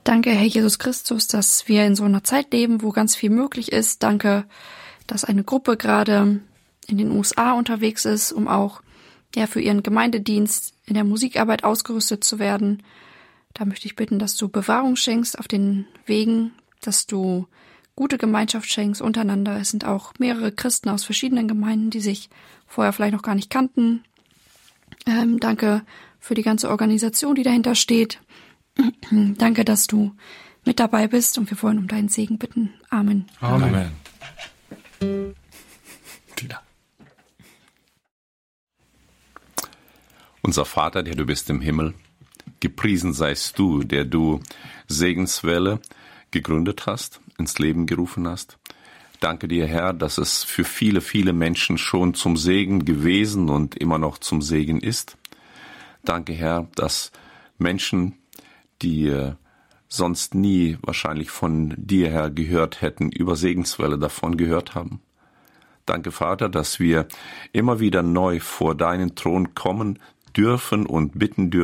Danke, Herr Jesus Christus, dass wir in so einer Zeit leben, wo ganz viel möglich ist. Danke, dass eine Gruppe gerade in den USA unterwegs ist, um auch für ihren Gemeindedienst in der Musikarbeit ausgerüstet zu werden. Da möchte ich bitten, dass du Bewahrung schenkst auf den Wegen, dass du gute Gemeinschaft schenkst untereinander. Es sind auch mehrere Christen aus verschiedenen Gemeinden, die sich vorher vielleicht noch gar nicht kannten. Danke für die ganze Organisation, die dahinter steht. Danke, dass du mit dabei bist und wir wollen um deinen Segen bitten. Amen. Amen. Unser Vater, der du bist im Himmel, gepriesen seist du, der du Segenswelle gegründet hast, ins Leben gerufen hast. Danke dir, Herr, dass es für viele, viele Menschen schon zum Segen gewesen und immer noch zum Segen ist. Danke, Herr, dass Menschen, die sonst nie wahrscheinlich von dir her gehört hätten, über Segenswelle davon gehört haben. Danke, Vater, dass wir immer wieder neu vor deinen Thron kommen dürfen und bitten dürfen,